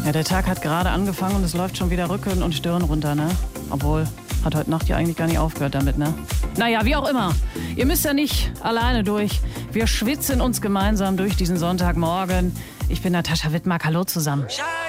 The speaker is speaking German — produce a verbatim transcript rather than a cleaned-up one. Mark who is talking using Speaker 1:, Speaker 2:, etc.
Speaker 1: Ja, der Tag hat gerade angefangen und es läuft schon wieder Rücken und Stirn runter, ne? Obwohl, hat heute Nacht ja eigentlich gar nicht aufgehört damit, ne? Naja, wie auch immer. Ihr müsst ja nicht alleine durch. Wir schwitzen uns gemeinsam durch diesen Sonntagmorgen. Ich bin Natascha Wittmark. Hallo zusammen.